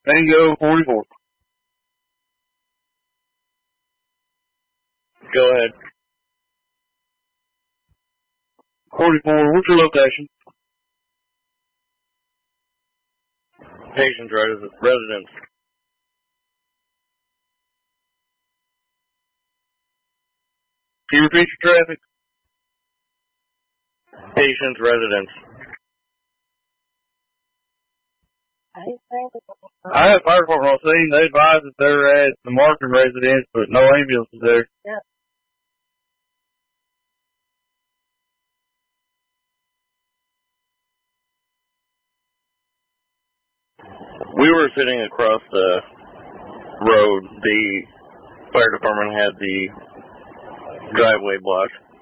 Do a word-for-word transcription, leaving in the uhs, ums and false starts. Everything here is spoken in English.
Tango forty-four. Go ahead. forty-four, what's your location? Patient's res- residence. Can you repeat your traffic? Patient's residence. I have fire department on scene. They advise that they're at the Martin residence, but no ambulance is there. Yeah. We were sitting across the road. The fire department had the driveway blocked.